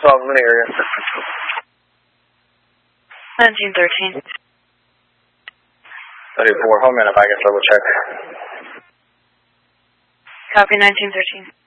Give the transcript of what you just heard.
Loveland area. 1913. 34, hold on a minute if I can double check. Copy 1913.